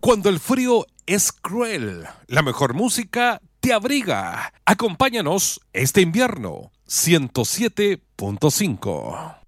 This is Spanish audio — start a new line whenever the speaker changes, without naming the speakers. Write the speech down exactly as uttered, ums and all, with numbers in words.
Cuando el frío es cruel, la mejor música te abriga. Acompáñanos este invierno. ciento siete punto cinco